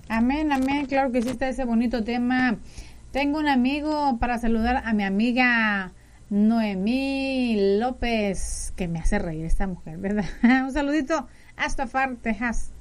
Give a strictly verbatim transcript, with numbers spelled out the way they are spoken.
Amén, amén, claro que sí está ese bonito tema. Tengo un amigo para saludar a mi amiga Noemí López, que me hace reír esta mujer, ¿verdad? Un saludito hasta Far, Texas.